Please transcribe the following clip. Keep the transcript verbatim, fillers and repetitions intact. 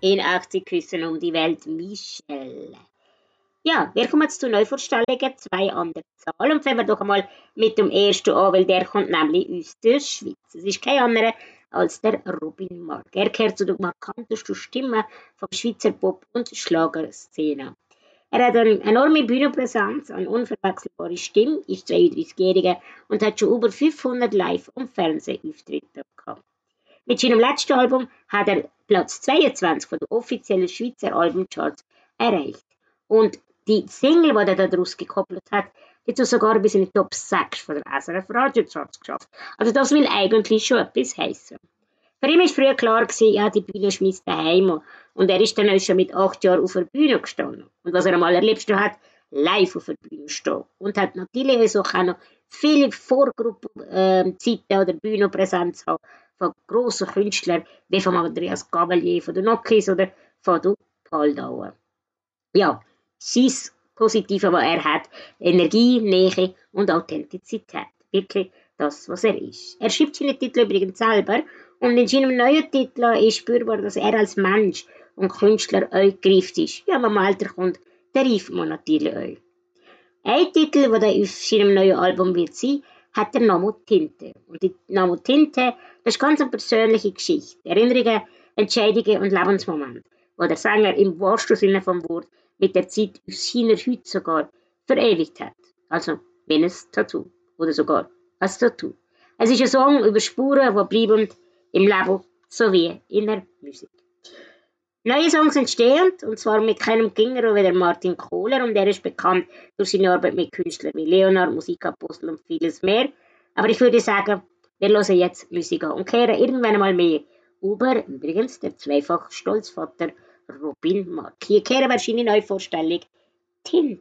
in achtzig Küssen um die Welt, Michelle. Ja, wir kommen jetzt zu Neuvorstellungen, zwei an der Zahl. Und fangen wir doch einmal mit dem ersten an, weil der kommt nämlich aus der Schweiz. Es ist kein anderer als der Robin Mark. Er gehört zu den markantesten Stimmen vom Schweizer Pop- und Schlagerszene. Er hat eine enorme Bühnenpräsenz, eine unverwechselbare Stimme, ist zweiunddreißigjähriger und hat schon über fünfhundert Live- und Fernsehauftritte gehabt. Mit seinem letzten Album hat er Platz zweiundzwanzig von den offiziellen Schweizer Albumcharts erreicht. Und die Single, die er daraus gekoppelt hat, hat er sogar bis in die Top sechs von der S R F Radiocharts geschafft. Also das will eigentlich schon etwas heissen. Für ihn war früher klar gewesen, ja, die Bühne schmiesst daheim. Und er ist dann auch schon mit acht Jahren auf der Bühne gestanden. Und was er am allerliebsten hat, live auf der Bühne stehen. Und hat natürlich auch noch viele Vorgruppenzeiten äh, oder Bühnenpräsenz haben von grossen Künstlern, wie von Andreas Gabalier, von den Nokis oder von der Paldauer. Ja, sein Positive, was er hat, Energie, Nähe und Authentizität. Wirklich das, was er ist. Er schreibt seine Titel übrigens selber und in seinem neuen Titel ist spürbar, dass er als Mensch und Künstler euch greift ist. Ja, wenn man älter kommt, der reift man natürlich euch. Ein Titel, der auf seinem neuen Album wird sein, hat der Namen Tinte. Und die Namen Tinte, das ist ganz eine persönliche Geschichte. Erinnerungen, Entscheidungen und Lebensmomente, wo der Sänger im wahrsten Sinne vom Wort mit der Zeit auf seiner Haut sogar verewigt hat. Also wie ein Tattoo. Oder sogar als Tattoo. Es ist ein Song über Spuren, die bleiben im Leben sowie in der Musik. Neue Songs entstehen, und zwar mit keinem Gängerer wie der Martin Kohler, und er ist bekannt durch seine Arbeit mit Künstlern wie Leonard, Musikapostel und vieles mehr. Aber ich würde sagen, wir hören jetzt Musik an und kehren irgendwann einmal mehr über, übrigens, der zweifach Stolzvater Robin Mark. Hier kehren wir seine Neuvorstellung Tinte.